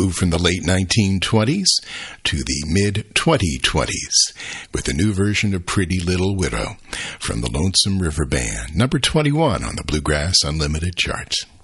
move from the late 1920s to the mid-2020s with a new version of Pretty Little Widow from the Lonesome River Band, number 21 on the Bluegrass Unlimited charts.